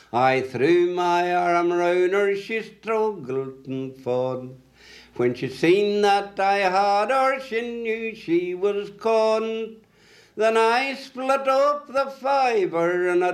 I threw my arm round her, she struggled and fought. When she seen that I had her, she knew she was gone. Then I split up the fiver and I